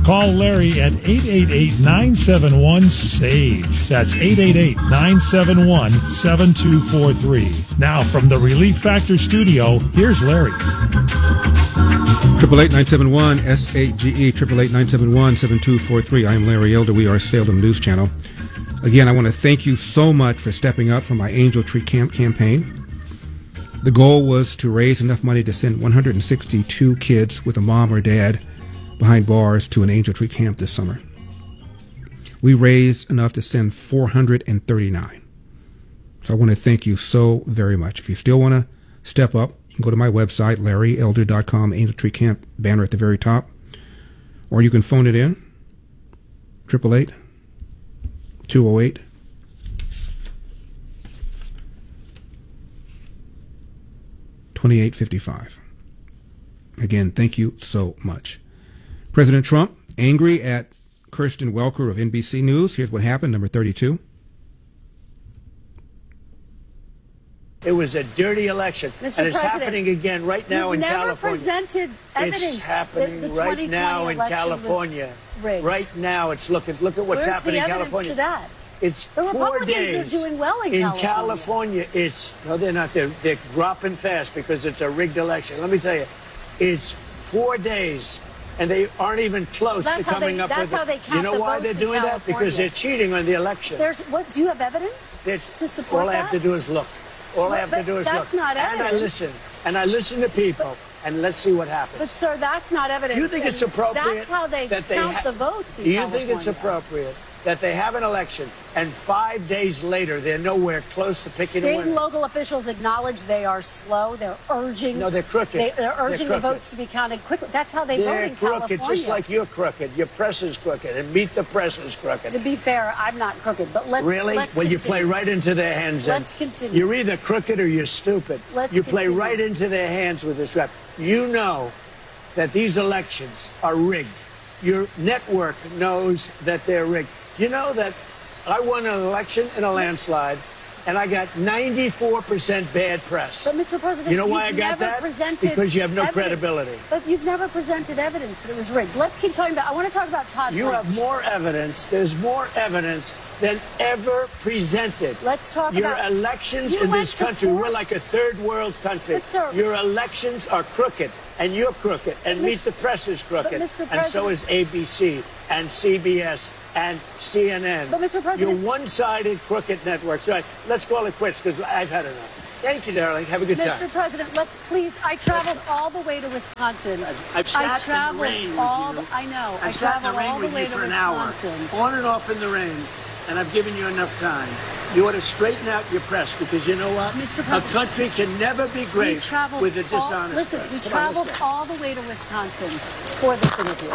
Call Larry at 888-971-SAGE. That's 888-971-7243. Now, from the Relief Factor studio, here's Larry. 888-971-SAGE, 888-971-7243. I am Larry Elder. We are Salem News Channel. Again, I want to thank you so much for stepping up for my Angel Tree Camp campaign. The goal was to raise enough money to send 162 kids with a mom or dad behind bars to an Angel Tree Camp this summer. We raised enough to send 439. So I want to thank you so very much. If you still want to step up, you can go to my website, LarryElder.com, Angel Tree Camp banner at the very top. Or you can phone it in, 888-208. 2855. Again, thank you so much. President Trump, angry at Kirsten Welker of NBC News. Here's what happened, number 32. It was a dirty election. Mr. And it's President, happening again right now in California. You've never presented evidence. It's happening that the right now in California. Right now it's look at what's Where's happening in the evidence California. To that? It's the 4 Republicans days. are doing well in California. No, they're not. They're dropping fast because it's a rigged election. Let me tell you, it's 4 days, and they aren't even close to coming up with it. That's how they count. You know why they're doing that? Because they're cheating on the election. Do you have evidence to support all I have to do is look. All I have to do is look. That's not evidence. And I listen to people, and let's see what happens. But sir, that's not evidence. Do you think it's appropriate? That's how they count the votes in California. Do you think it's appropriate that they have an election and 5 days later they're nowhere close to picking a winner? State and local officials acknowledge they are slow. They're urging. No, they're crooked. They're urging the votes to be counted quickly. That's how they vote in California. They're crooked, just like you're crooked. Your press is crooked, and Meet the Press is crooked. To be fair, I'm not crooked, but let's really. Let's well, continue. You play right into their hands. Let's continue. You're either crooked or you're stupid. You play right into their hands with this rap. You know that these elections are rigged. Your network knows that they're rigged. You know that I won an election in a landslide, and I got 94% bad press. But, Mr. President, you know why I got that? Because you have no credibility. But you've never presented evidence that it was rigged. Let's keep talking about. I want to talk about Todd. You have more evidence. There's more evidence than ever presented. Let's talk about your elections in this country. We're like a third world country. Your elections are crooked. And you're crooked, and Meet the Press is crooked, and so is ABC, and CBS, and CNN. But, Mr. President, you're one-sided crooked networks. All right, let's call it quits, because I've had enough. Thank you, darling. Have a good time. Mr. President, let's please. I traveled all the way to Wisconsin. I've sat in the rain with you. I know. I traveled all the way to Wisconsin. On and off in the rain, and I've given you enough time. You ought to straighten out your press, because you know what? Mr. President, a country can never be great with a dishonest press. We traveled all the way to Wisconsin for this interview.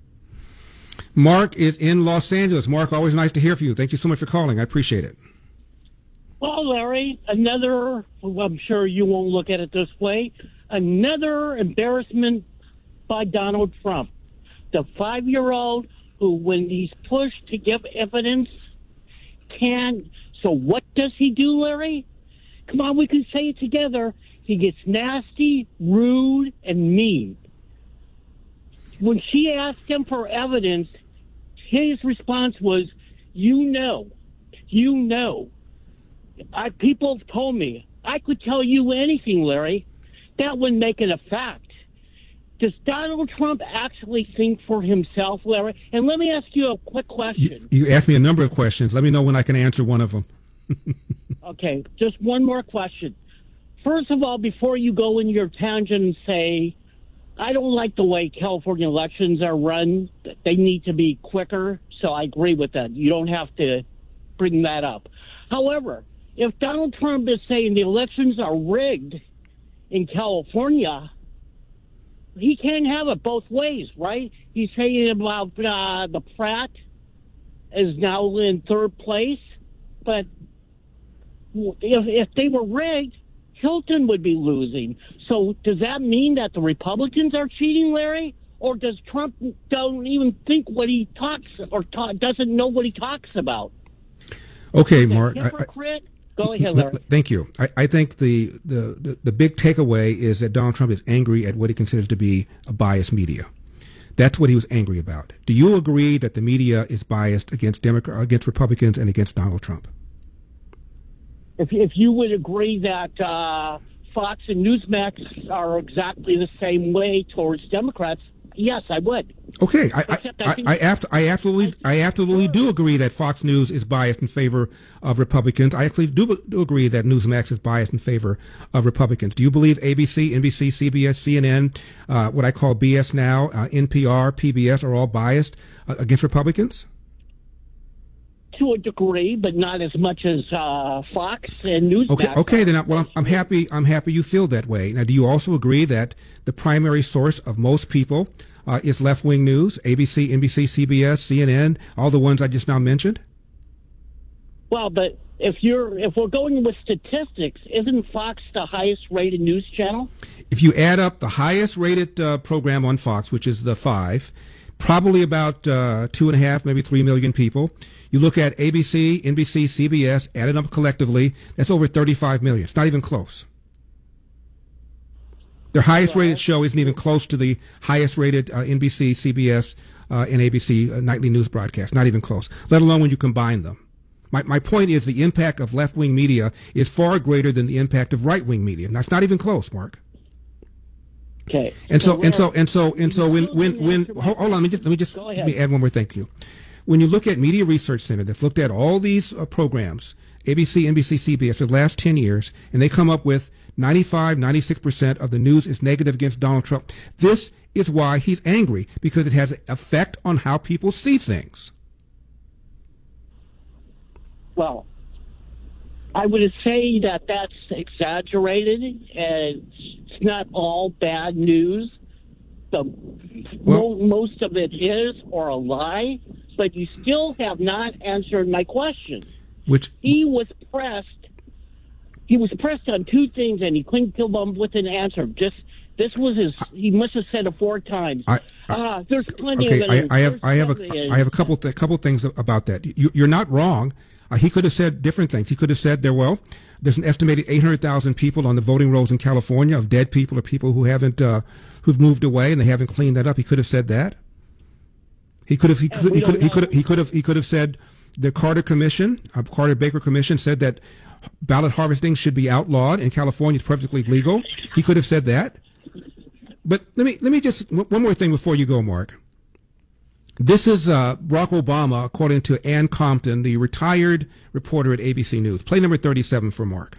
Mark is in Los Angeles. Mark, always nice to hear from you. Thank you so much for calling. I appreciate it. Well, Larry, I'm sure you won't look at it this way, another embarrassment by Donald Trump. The 5-year-old who, when he's pushed to give evidence, can't. So what does he do, Larry? Come on, we can say it together. He gets nasty, rude, and mean. When she asked him for evidence, his response was, you know. People have told me, I could tell you anything, Larry. That wouldn't make it a fact. Does Donald Trump actually think for himself, Larry? And let me ask you a quick question. You asked me a number of questions. Let me know when I can answer one of them. Okay, just one more question. First of all, before you go in your tangent and say, I don't like the way California elections are run, they need to be quicker, so I agree with that. You don't have to bring that up. However, if Donald Trump is saying the elections are rigged in California, he can't have it both ways, right? He's saying about the Pratt is now in third place, but if they were rigged, Hilton would be losing. So does that mean that the Republicans are cheating, Larry? Or does Trump don't even think what he talks or doesn't know what he talks about? Okay, Mark. Hypocrite. Go ahead, Larry. Thank you. I think the big takeaway is that Donald Trump is angry at what he considers to be a biased media. That's what he was angry about. Do you agree that the media is biased against against Republicans and against Donald Trump? If you would agree that Fox and Newsmax are exactly the same way towards Democrats, yes, I would. Okay, I absolutely do agree that Fox News is biased in favor of Republicans. I actually do agree that Newsmax is biased in favor of Republicans. Do you believe ABC, NBC, CBS, CNN, what I call BS Now, NPR, PBS are all biased against Republicans? To a degree, but not as much as Fox and Newsmax. Okay. Then, I'm happy. I'm happy you feel that way. Now, do you also agree that the primary source of most people is left-wing news? ABC, NBC, CBS, CNN, all the ones I just now mentioned. Well, but if we're going with statistics, isn't Fox the highest-rated news channel? If you add up the highest-rated program on Fox, which is the 5, probably about 2.5, maybe 3 million people. You look at ABC, NBC, CBS, added up collectively, that's over 35 million. It's not even close. Their highest-rated show isn't even close to the highest-rated NBC, CBS, and ABC nightly news broadcast. Not even close, let alone when you combine them. My point is the impact of left-wing media is far greater than the impact of right-wing media. And that's not even close, Mark. Okay. And so when hold on, let me just add one more thing to you. When you look at Media Research Center that's looked at all these programs, ABC, NBC, CBS, for the last 10 years, and they come up with 95, 96% of the news is negative against Donald Trump. This is why he's angry, because it has an effect on how people see things. Well, I would say that that's exaggerated, and it's not all bad news. Most of it is or a lie, but you still have not answered my question. He was pressed on two things, and he couldn't come up with an answer. This was he must have said it 4 times. There's plenty of evidence. I have a couple things about that. You're not wrong. He could have said different things. He could have said there's an estimated 800,000 people on the voting rolls in California of dead people or people who haven't who've moved away and they haven't cleaned that up. He could have said that. He could have said the Carter Baker Commission said that ballot harvesting should be outlawed in California. It's perfectly legal. He could have said that. But let me just one more thing before you go, Mark. This is Barack Obama, according to Ann Compton, the retired reporter at ABC News. Play number 37 for Mark.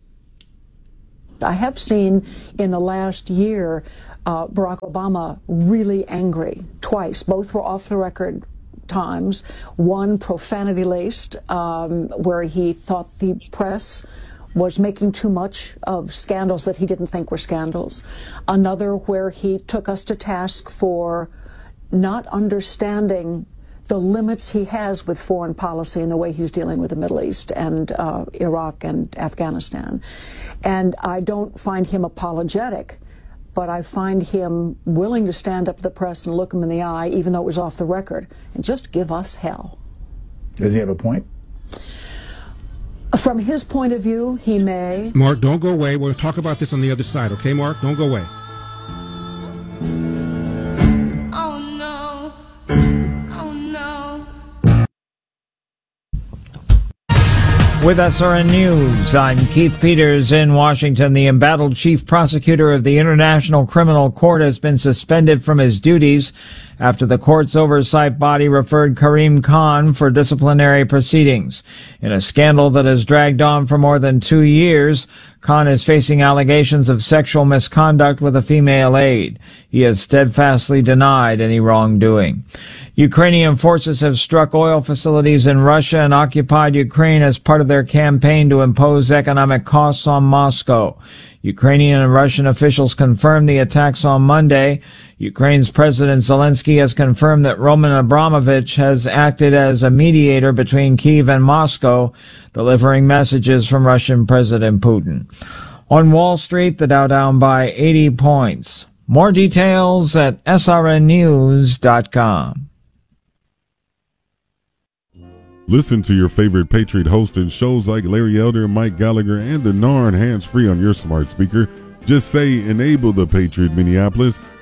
I have seen in the last year Barack Obama really angry twice. Both were off the record times. One profanity-laced, where he thought the press was making too much of scandals that he didn't think were scandals. Another where he took us to task for not understanding the limits he has with foreign policy and the way he's dealing with the Middle East and Iraq and Afghanistan. And I don't find him apologetic, but I find him willing to stand up to the press and look him in the eye, even though it was off the record, and just give us hell. Does he have a point? From his point of view, he may. Mark, don't go away. We'll talk about this on the other side, okay, Mark? Don't go away. With SRN News, I'm Keith Peters in Washington. The embattled chief prosecutor of the International Criminal Court has been suspended from his duties after the court's oversight body referred Karim Khan for disciplinary proceedings. In a scandal that has dragged on for more than 2 years, Khan is facing allegations of sexual misconduct with a female aide. He has steadfastly denied any wrongdoing. Ukrainian forces have struck oil facilities in Russia and occupied Ukraine as part of their campaign to impose economic costs on Moscow. Ukrainian and Russian officials confirmed the attacks on Monday. Ukraine's President Zelensky has confirmed that Roman Abramovich has acted as a mediator between Kyiv and Moscow, delivering messages from Russian President Putin. On Wall Street, the Dow down by 80 points. More details at srnnews.com. Listen to your favorite Patriot host and shows like Larry Elder, Mike Gallagher, and the Narn hands-free on your smart speaker. Just say, enable the Patriot Minneapolis.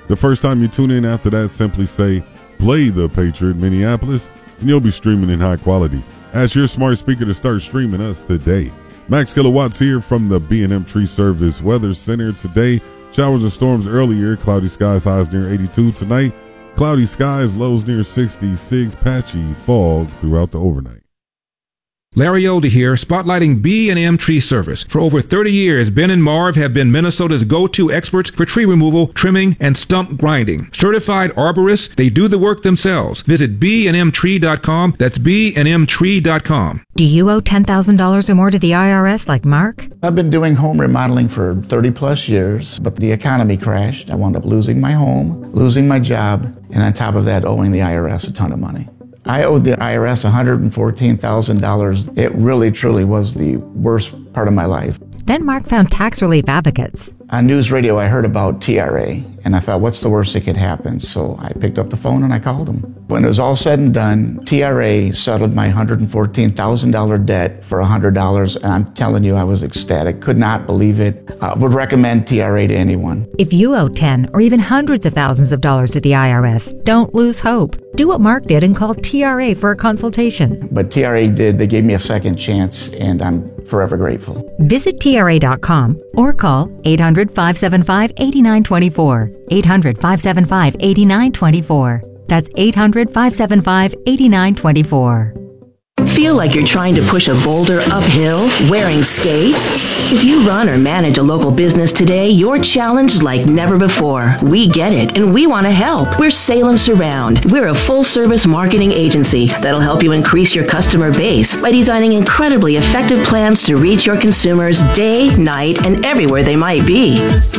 The first time you tune in after that, simply say, play the Patriot Minneapolis, and you'll be streaming in high quality. Ask your smart speaker to start streaming us today. Max Kilowatts here from the B&M Tree Service Weather Center today. Showers and storms earlier, cloudy skies, highs near 82 tonight. Cloudy skies, lows near 66, patchy fog throughout the overnight. Larry Elder here, spotlighting B&M Tree Service. For over 30 years, Ben and Marv have been Minnesota's go-to experts for tree removal, trimming, and stump grinding. Certified arborists, they do the work themselves. Visit bnmtree.com. That's bnmtree.com. Do you owe $10,000 or more to the IRS like Mark? I've been doing home remodeling for 30 plus years, but the economy crashed. I wound up losing my home, losing my job, and on top of that, owing the IRS a ton of money. I owed the IRS $114,000. It really, truly was the worst part of my life. Then Mark found tax relief advocates. On news radio, I heard about TRA, and I thought, what's the worst that could happen? So I picked up the phone and I called them. When it was all said and done, TRA settled my $114,000 debt for $100, and I'm telling you, I was ecstatic. Could not believe it. Would recommend TRA to anyone. If you owe 10 or even hundreds of thousands of dollars to the IRS, don't lose hope. Do what Mark did and call TRA for a consultation. But TRA did. They gave me a second chance, and I'm forever grateful. Visit TRA.com or call 800-575-8924. 800-575-8924. That's 800-575-8924. Feel like you're trying to push a boulder uphill wearing skates? If you run or manage a local business today, you're challenged like never before. We get it, and we want to help. We're Salem Surround. We're a full-service marketing agency that'll help you increase your customer base by designing incredibly effective plans to reach your consumers day, night, and everywhere they might be.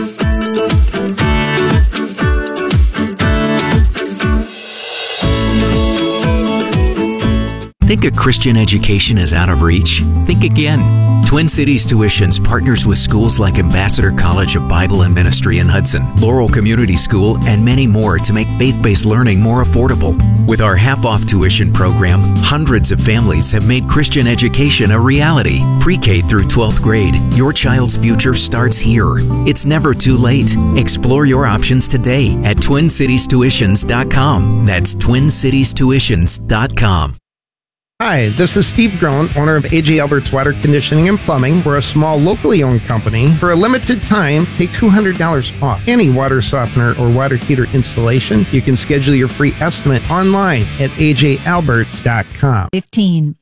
Think a Christian education is out of reach? Think again. Twin Cities Tuitions partners with schools like Ambassador College of Bible and Ministry in Hudson, Laurel Community School, and many more to make faith-based learning more affordable. With our half-off tuition program, hundreds of families have made Christian education a reality. Pre-K through 12th grade, your child's future starts here. It's never too late. Explore your options today at TwinCitiesTuitions.com. That's TwinCitiesTuitions.com. Hi, this is Steve Groen, owner of A.J. Albert's Water Conditioning and Plumbing. We're a small, locally owned company. For a limited time, take $200 off any water softener or water heater installation. You can schedule your free estimate online at AJAlberts.com. 15.